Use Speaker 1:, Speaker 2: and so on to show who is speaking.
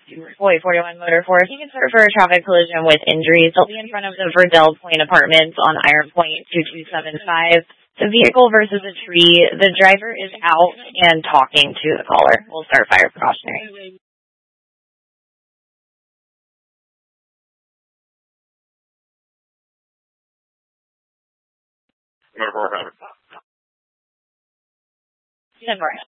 Speaker 1: Floyd 41 Motor Force. You can serve for a traffic collision with injuries. They'll be in front of the Verdell Point Apartments on Iron Point 2275. The vehicle versus a tree. The driver is out and talking to the caller. We'll start fire precautionary. Stand by.